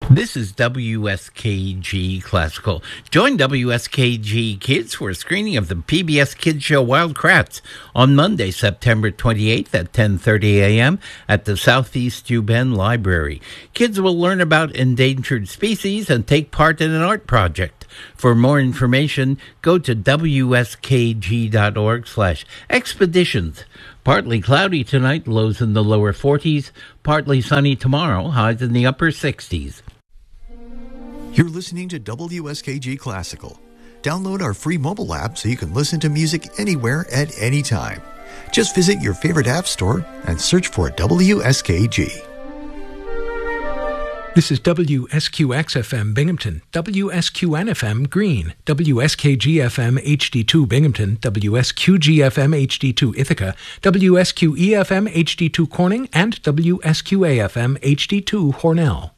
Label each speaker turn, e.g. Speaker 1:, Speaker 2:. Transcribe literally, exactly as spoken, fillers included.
Speaker 1: This is W S K G Classical. Join W S K G Kids for a screening of the P B S Kids Show Wild Kratts on Monday, September twenty-eighth at ten thirty a.m. at the Southeast U Bend Library. Kids will learn about endangered species and take part in an art project. For more information, go to W S K G dot org slash expeditions. Partly cloudy tonight, lows in the lower forties. Partly sunny tomorrow, highs in the upper sixties.
Speaker 2: You're listening to W S K G Classical. Download our free mobile app so you can listen to music anywhere at any time. Just visit your favorite app store and search for W S K G.
Speaker 3: This is W S Q X F M Binghamton, W S Q N F M Greene, W S K G F M H D two Binghamton, W S Q G F M H D two Ithaca, W S Q E F M H D two Corning, and W S Q A F M H D two Hornell.